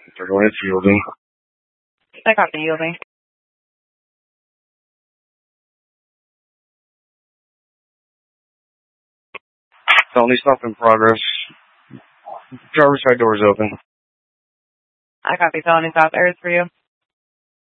They're going into yielding. I copy yielding. Felony stop in progress. Driver's side door is open. I copy felony stop. Airs for you.